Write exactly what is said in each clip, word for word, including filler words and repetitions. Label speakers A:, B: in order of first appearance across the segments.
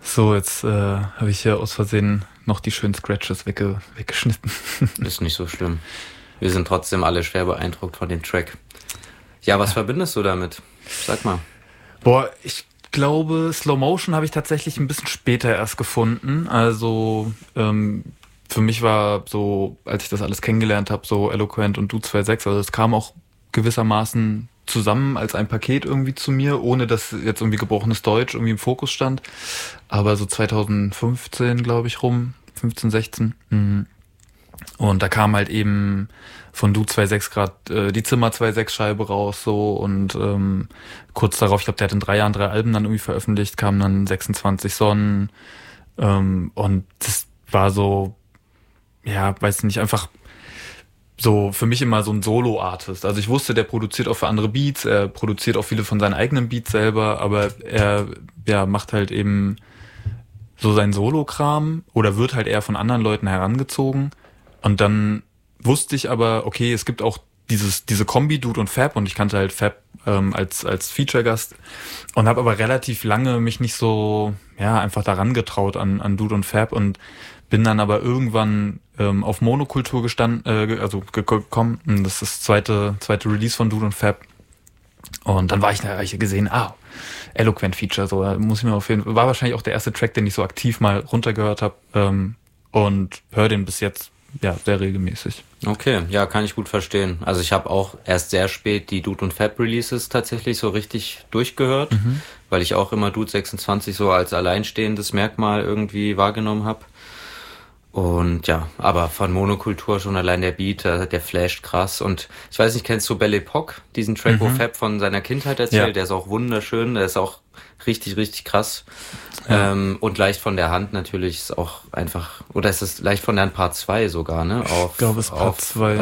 A: So, jetzt äh, habe ich hier aus Versehen noch die schönen Scratches wegge- weggeschnitten.
B: Ist nicht so schlimm. Wir sind trotzdem alle schwer beeindruckt von dem Track. Ja, was verbindest du damit? Sag mal.
A: Boah, ich glaube, Slow Motion habe ich tatsächlich ein bisschen später erst gefunden. Also ähm, für mich war so, als ich das alles kennengelernt habe, so Eloquent und Du zwei sechs, also es kam auch gewissermaßen zusammen als ein Paket irgendwie zu mir, ohne dass jetzt irgendwie gebrochenes Deutsch irgendwie im Fokus stand. Aber so zwanzig fünfzehn, glaube ich, rum, fünfzehn, sechzehn. Mhm. Und da kam halt eben von Du zwei sechs gerade äh, die Zimmer zwei sechs Scheibe raus so und ähm, kurz darauf, ich glaube, der hat in drei Jahren drei Alben dann irgendwie veröffentlicht, kamen dann sechsundzwanzig Sonnen ähm, und das war so, ja, weiß nicht, einfach so für mich immer so ein Solo-Artist. Also ich wusste, der produziert auch für andere Beats, er produziert auch viele von seinen eigenen Beats selber, aber er ja macht halt eben so seinen Solo-Kram oder wird halt eher von anderen Leuten herangezogen. Und dann wusste ich aber, okay, es gibt auch dieses diese Kombi Dude und Fab und ich kannte halt Fab ähm, als als Feature-Gast und habe aber relativ lange mich nicht so ja einfach daran getraut an an Dude und Fab und bin dann aber irgendwann ähm, auf Monokultur gestanden, äh, also gekommen. Das ist das zweite zweite Release von Dude und Fab und dann war ich da hab ich gesehen, ah, Eloquent Feature, so da muss ich mir auf jeden Fall, war wahrscheinlich auch der erste Track, den ich so aktiv mal runtergehört habe ähm, und höre den bis jetzt ja sehr regelmäßig.
B: Okay, ja, kann ich gut verstehen. Also ich habe auch erst sehr spät die Dude und Fab Releases tatsächlich so richtig durchgehört, mhm. weil ich auch immer Dude sechsundzwanzig so als alleinstehendes Merkmal irgendwie wahrgenommen habe. Und ja, aber von Monokultur schon allein der Beat, der flasht krass. Und ich weiß nicht, kennst du Belle Epoque, diesen Track, mhm. wo Fab von seiner Kindheit erzählt? Ja. Der ist auch wunderschön, der ist auch richtig, richtig krass. Ja. Ähm, und leicht von der Hand natürlich ist auch einfach, oder ist es leicht von der Hand Part zwei sogar, ne? Auf,
A: ich glaube, es ist Part zwei.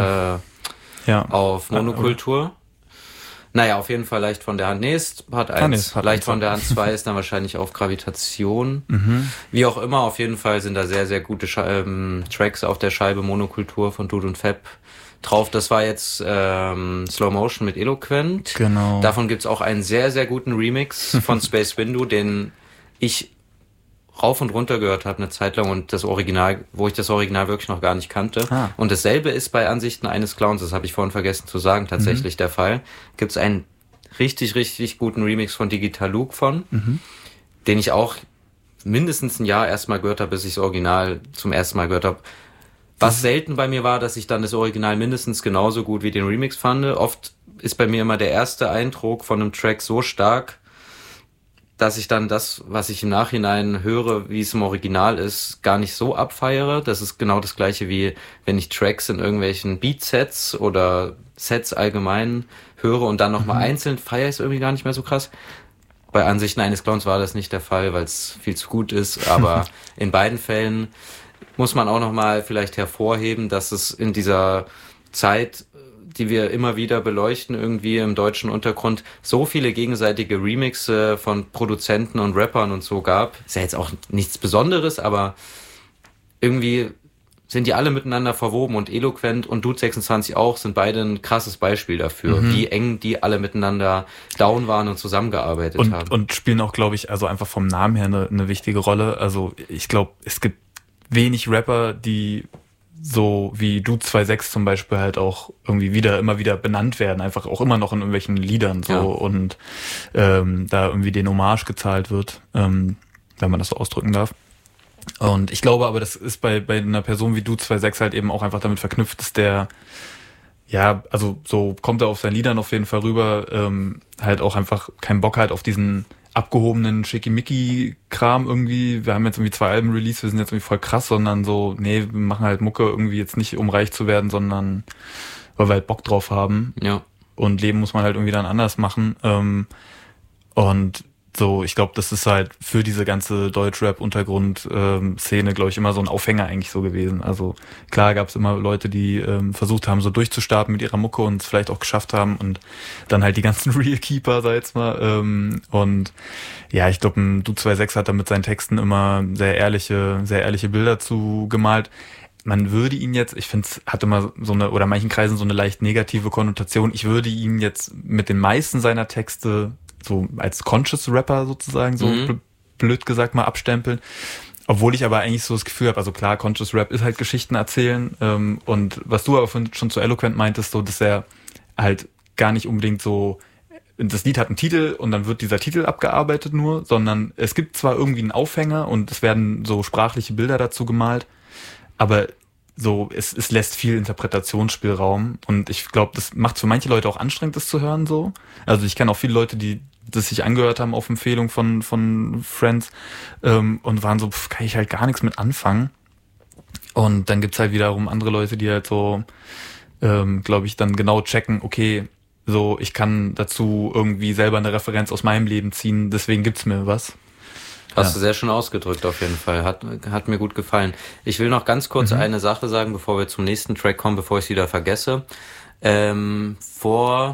B: Äh, ja. Auf Monokultur. Naja, auf jeden Fall leicht von der Hand. Nee, ist Part eins. Ah, nee, Part leicht eins. Von der Hand zwei ist dann wahrscheinlich auf Gravitation. Mhm. Wie auch immer, auf jeden Fall sind da sehr, sehr gute Sche- ähm, Tracks auf der Scheibe Monokultur von Dude und Fab drauf. Das war jetzt ähm, Slow Motion mit Eloquent.
A: Genau.
B: Davon gibt's auch einen sehr, sehr guten Remix von Space Window, den ich rauf und runter gehört habe eine Zeit lang und das Original, wo ich das Original wirklich noch gar nicht kannte. Ah. Und dasselbe ist bei Ansichten eines Clowns, das habe ich vorhin vergessen zu sagen, tatsächlich mhm. der Fall. Gibt es einen richtig, richtig guten Remix von Digital Luke von, mhm. den ich auch mindestens ein Jahr erstmal gehört habe, bis ich das Original zum ersten Mal gehört habe. Was selten bei mir war, dass ich dann das Original mindestens genauso gut wie den Remix fand. Oft ist bei mir immer der erste Eindruck von einem Track so stark, dass ich dann das, was ich im Nachhinein höre, wie es im Original ist, gar nicht so abfeiere. Das ist genau das Gleiche wie, wenn ich Tracks in irgendwelchen Beatsets oder Sets allgemein höre und dann nochmal mhm. einzeln feiere ich es irgendwie gar nicht mehr so krass. Bei Ansichten eines Clowns war das nicht der Fall, weil es viel zu gut ist. Aber in beiden Fällen muss man auch nochmal vielleicht hervorheben, dass es in dieser Zeit, die wir immer wieder beleuchten, irgendwie im deutschen Untergrund, so viele gegenseitige Remixe von Produzenten und Rappern und so gab. Ist ja jetzt auch nichts Besonderes, aber irgendwie sind die alle miteinander verwoben und Eloquent und Dude sechsundzwanzig auch, sind beide ein krasses Beispiel dafür, mhm. wie eng die alle miteinander down waren und zusammengearbeitet
A: und,
B: haben.
A: Und spielen auch, glaube ich, also einfach vom Namen her eine, eine wichtige Rolle. Also ich glaube, es gibt wenig Rapper, die so wie Dude zwei sechs zum Beispiel halt auch irgendwie wieder, immer wieder benannt werden, einfach auch immer noch in irgendwelchen Liedern so ja. und ähm, da irgendwie den Hommage gezahlt wird, ähm, wenn man das so ausdrücken darf. Und ich glaube aber, das ist bei bei einer Person wie Dude zwei sechs halt eben auch einfach damit verknüpft, dass der, ja, also so kommt er auf seinen Liedern auf jeden Fall rüber, ähm, halt auch einfach keinen Bock halt auf diesen abgehobenen Schickimicki-Kram irgendwie, wir haben jetzt irgendwie zwei Alben released, wir sind jetzt irgendwie voll krass, sondern so, nee, wir machen halt Mucke irgendwie jetzt nicht, um reich zu werden, sondern weil wir halt Bock drauf haben.
B: Ja.
A: Und Leben muss man halt irgendwie dann anders machen. Ähm, und so, ich glaube, das ist halt für diese ganze Deutschrap-Untergrund-Szene, glaube ich, immer so ein Aufhänger eigentlich so gewesen. Also klar gab es immer Leute, die ähm, versucht haben, so durchzustarten mit ihrer Mucke und es vielleicht auch geschafft haben und dann halt die ganzen Real Keeper, sag jetzt mal. Ähm, und ja, ich glaube, ein Dude zwei sechs hat da mit seinen Texten immer sehr ehrliche, sehr ehrliche Bilder zu gemalt. Man würde ihn jetzt, ich finde, es hat immer so eine, oder in manchen Kreisen so eine leicht negative Konnotation. Ich würde ihn jetzt mit den meisten seiner Texte so als Conscious Rapper sozusagen so mhm. be- blöd gesagt mal abstempeln. Obwohl ich aber eigentlich so das Gefühl habe, also klar, Conscious Rap ist halt Geschichten erzählen. Ähm, und was du aber schon zu Eloquent meintest, so, dass er halt gar nicht unbedingt so, das Lied hat einen Titel und dann wird dieser Titel abgearbeitet nur, sondern es gibt zwar irgendwie einen Aufhänger und es werden so sprachliche Bilder dazu gemalt, aber so, es, es lässt viel Interpretationsspielraum und ich glaube, das macht für manche Leute auch anstrengend, das zu hören so. Also ich kenne auch viele Leute, die das sich angehört haben auf Empfehlung von von Friends ähm, und waren so, pff, kann ich halt gar nichts mit anfangen. Und dann gibt's halt wiederum andere Leute, die halt so, ähm, glaube ich, dann genau checken, okay, so ich kann dazu irgendwie selber eine Referenz aus meinem Leben ziehen, deswegen gibt's mir was.
B: Hast
A: ja.
B: du sehr schön ausgedrückt auf jeden Fall, hat hat mir gut gefallen. Ich will noch ganz kurz mhm. eine Sache sagen, bevor wir zum nächsten Track kommen, bevor ich es wieder vergesse. Ähm, vor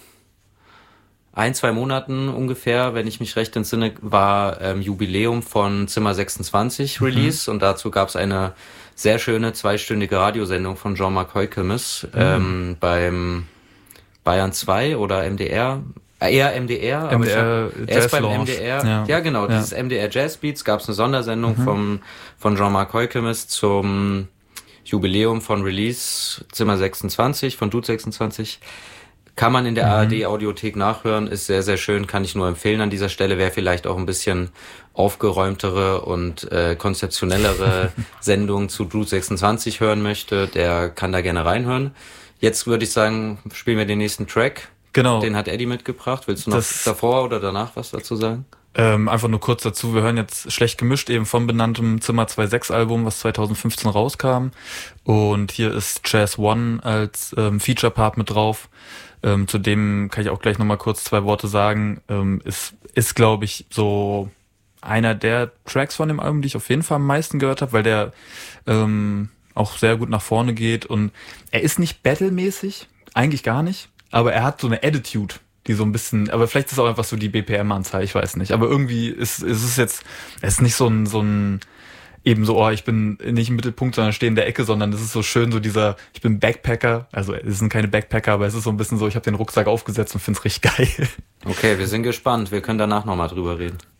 B: ein, zwei Monaten ungefähr, wenn ich mich recht entsinne, war ähm, Jubiläum von Zimmer sechsundzwanzig Release mhm. und dazu gab es eine sehr schöne zweistündige Radiosendung von Jean-Marc Heukemes mhm. ähm, beim Bayern zwei oder M D R. Äh, eher M D R, aber
A: M D R,
B: hab, er ist beim M D R. Ja, ja genau, ja. Dieses M D R Jazz Beats gab es eine Sondersendung mhm. vom, von Jean-Marc Heukemes zum Jubiläum von Release Zimmer sechsundzwanzig von Dude sechsundzwanzig. Kann man in der mhm. A R D-Audiothek nachhören, ist sehr, sehr schön, kann ich nur empfehlen an dieser Stelle. Wer vielleicht auch ein bisschen aufgeräumtere und äh, konzeptionellere Sendungen zu Dude sechsundzwanzig hören möchte, der kann da gerne reinhören. Jetzt würde ich sagen, spielen wir den nächsten Track.
A: Genau.
B: Den hat Eddie mitgebracht. Willst du noch
A: das,
B: davor oder danach was dazu sagen?
A: Ähm, einfach nur kurz dazu, wir hören jetzt Schlecht gemischt, eben vom benanntem Zimmer sechsundzwanzig Album, was zwanzig fünfzehn rauskam. Und hier ist Jazz One als ähm, Feature-Part mit drauf. Ähm, zu dem kann ich auch gleich nochmal kurz zwei Worte sagen. Ähm, ist, ist glaube ich, so einer der Tracks von dem Album, die ich auf jeden Fall am meisten gehört habe, weil der ähm, auch sehr gut nach vorne geht. Und er ist nicht battle-mäßig, eigentlich gar nicht, aber er hat so eine Attitude, die so ein bisschen, aber vielleicht ist es auch einfach so die B P M-Anzahl, ich weiß nicht. Aber irgendwie ist, ist es jetzt, es ist nicht so ein, so ein, eben so, oh, ich bin nicht im Mittelpunkt, sondern stehe in der Ecke, sondern es ist so schön, so dieser, ich bin Backpacker, also es sind keine Backpacker, aber es ist so ein bisschen so, ich habe den Rucksack aufgesetzt und find's richtig geil.
B: Okay, wir sind gespannt, wir können danach nochmal drüber reden.